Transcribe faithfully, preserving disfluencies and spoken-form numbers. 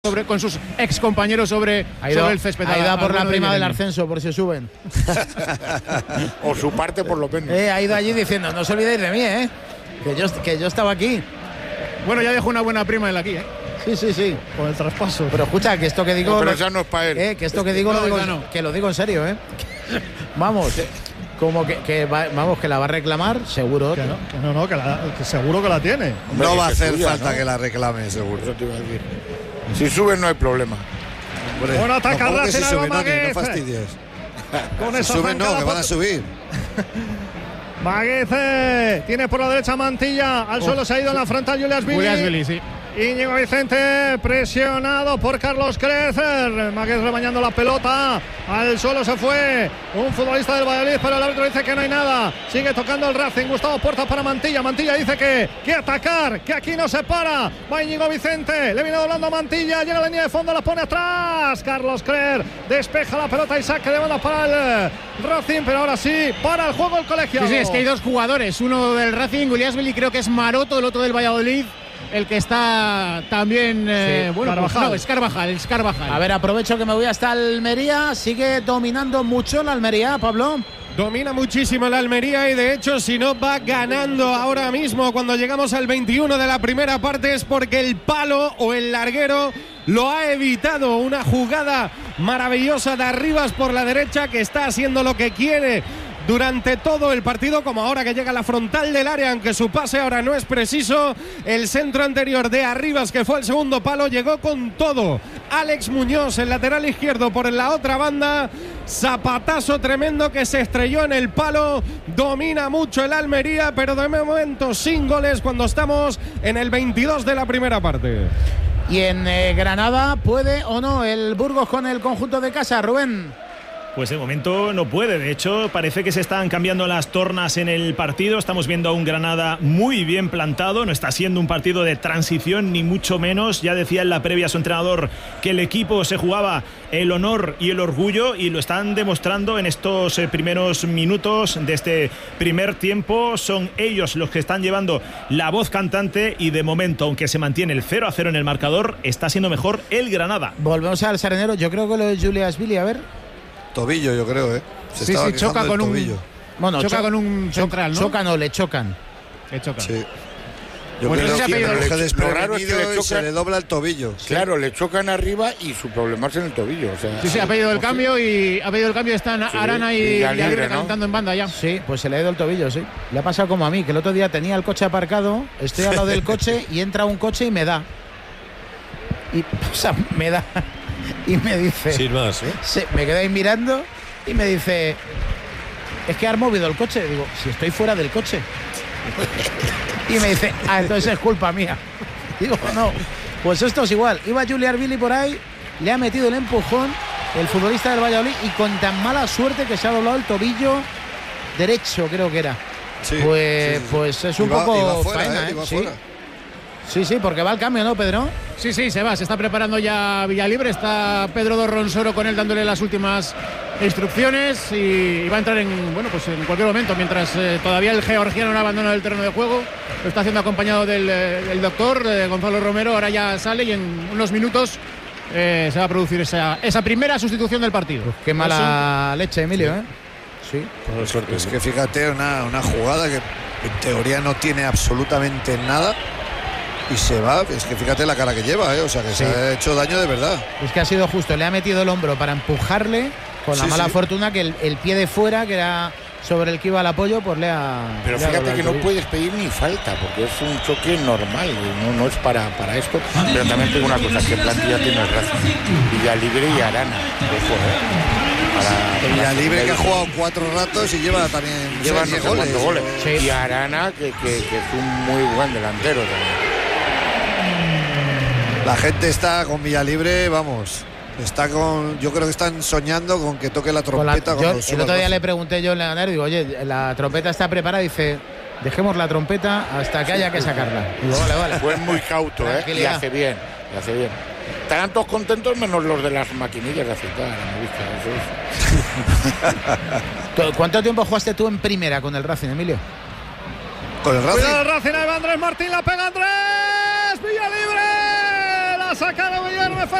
Sobre, con sus ex compañeros sobre, ha ido, sobre el césped. Ha ido a por la prima del ascenso, por si suben. O su parte, por lo menos. Eh, ha ido allí diciendo, no os olvidéis de mí, ¿eh? Que yo, que yo estaba aquí. Bueno, ya dejó una buena prima él aquí, ¿eh? Sí, sí, sí. Con el traspaso. Pero escucha, que esto que digo. No, pero lo, ya no es para él. Eh, que esto que digo, no, lo digo no. que lo digo en serio, ¿eh? Vamos, como que, que va, vamos, que la va a reclamar, seguro. Que no, que no, no que, la, que seguro que la tiene. Hombre, no va a hacer suya, falta ¿no? que la reclame, seguro. Eso te iba a decir. Si suben no hay problema. Hombre, Bueno, ataca no, Racing, si ahí va suben, no, que no Maguez. fastidies. Con Si esa suben no, zancada que van a por- subir. Maguez eh, tiene por la derecha Mantilla. Al suelo se ha ido en la frontal Julias Billy. Julias Billy, sí. Íñigo Vicente presionado por Carlos Crecer. Maguez rebañando la pelota. Al suelo se fue un futbolista del Valladolid, pero el árbitro dice que no hay nada. Sigue tocando el Racing. Gustavo Puerta para Mantilla. Mantilla dice que, que atacar, que aquí no se para. Va Íñigo Vicente. Le viene doblando a Mantilla. Llega a la línea de fondo, la pone atrás. Carlos Crecer despeja la pelota y saque de banda para el Racing, pero ahora sí, para el juego el colegiado. Sí, sí, es que hay dos jugadores. Uno del Racing, Julias Billy, creo que es Maroto, el otro del Valladolid. El que está también. Eh, Sí, bueno, Carvajal. pues no, es Carvajal, es Carvajal. A ver, aprovecho que me voy hasta Almería. Sigue dominando mucho la Almería, Pablo. Domina muchísimo la Almería y de hecho si no va ganando ahora mismo cuando llegamos al veintiuno de la primera parte es porque el palo o el larguero lo ha evitado. Una jugada maravillosa de Arribas por la derecha que está haciendo lo que quiere durante todo el partido, como ahora que llega a la frontal del área, aunque su pase ahora no es preciso. El centro anterior de Arribas, que fue el segundo palo, llegó con todo. Alex Muñoz, el lateral izquierdo, por la otra banda. Zapatazo tremendo que se estrelló en el palo. Domina mucho el Almería, pero de momento sin goles cuando estamos en el veintidós de la primera parte. Y en eh, Granada, ¿puede o no el Burgos con el conjunto de casa, Rubén? Pues de momento no puede, de hecho parece que se están cambiando las tornas en el partido. Estamos viendo a un Granada muy bien plantado, no está siendo un partido de transición ni mucho menos. Ya decía en la previa su entrenador que el equipo se jugaba el honor y el orgullo y lo están demostrando en estos eh, primeros minutos de este primer tiempo. Son ellos los que están llevando la voz cantante y de momento, aunque se mantiene el cero a cero en el marcador, está siendo mejor el Granada. Volvemos al Sarenero, yo creo que lo de Julias Billy, a ver. Tobillo, yo creo, ¿eh? Se Sí, estaba sí, choca quejando del con un- tobillo. Bueno, choca cho- con un central, ¿no? Chocan o le chocan. Que choca. Sí. Yo Bueno, creo ese que apellido lo le- coge lo raro es que desprevenido le y choca- se le dobla el tobillo. Sí. Claro, le chocan arriba y su problema es en el tobillo. O sea, Sí, sí, ha pedido el no sé. cambio y ha pedido el cambio. Están Sí, Arana y y ya libre, Libre ¿no? calentando en banda ya. Sí, pues se le ha ido el tobillo, sí. Le ha pasado como a mí, que el otro día tenía el coche aparcado, estoy al lado del coche y entra un coche y me da. Y, o sea, me da. Y me dice. Sin más, ¿eh? Se- me quedé ahí mirando y me dice: es que has movido el coche. Digo, si estoy fuera del coche. Y me dice: ah, entonces es culpa mía. Digo, no. Pues esto es igual. Iba Julias Billy por ahí, le ha metido el empujón el futbolista del Valladolid y con tan mala suerte que se ha doblado el tobillo derecho, creo que era. Sí, Pues, sí, sí. pues es un Y va- poco y va fuera, faena, ¿eh? ¿eh? Y va Sí. fuera. sí, sí, porque va al cambio, ¿no, Pedro? Sí, sí, se va, se está preparando ya Villalibre, está Pedro Dorronsoro con él dándole las últimas instrucciones y, y va a entrar en, bueno, pues en cualquier momento, mientras eh, todavía el georgiano no abandona el terreno de juego, lo está haciendo acompañado del, eh, del doctor eh, Gonzalo Romero, ahora ya sale y en unos minutos eh, se va a producir esa, esa primera sustitución del partido. Qué mala leche, Emilio, ¿eh? Sí. Es que fíjate, una, una jugada que en teoría no tiene absolutamente nada y se va. Es que fíjate la cara que lleva, ¿eh? O sea, que Sí. se ha hecho daño de verdad. Es que ha sido justo, le ha metido el hombro para empujarle, con la Sí, mala sí. fortuna que el, el pie de fuera, que era sobre el que iba el apoyo, pues le ha. Pero le ha fíjate doblado que el no tobillo. puedes pedir ni falta, porque es un choque normal, y no, no es para, para esto. Pero también tengo una cosa, que plantilla tiene el Racing. Villalibre y Arana. Ojo, ¿eh? Para- Villalibre que ha jugado cuatro ratos y lleva también Lleva seis no sé cuántos goles. Sí. Y Arana, que, que, que es un muy buen delantero también. La gente está con Villalibre, vamos. Está con. Yo creo que están soñando con que toque la Con la- trompeta. yo, cuando el suba otro día Racing. le pregunté yo en la digo, oye, la trompeta está preparada, dice, dejemos la trompeta hasta que haya que sacarla. Digo, vale, vale. Fue muy cauto, ¿eh? Y Tranquilidad. hace bien, y hace bien. Estarán todos contentos menos los de las maquinillas de aceitar, me gusta, eso es. ¿Tú- ¿Cuánto tiempo jugaste tú en primera con el Racing, Emilio? Con el Cuidado Racing. el Racing, ahí va Andrés Martín, la pega Andrés. Villalibre. La sacar a Villar de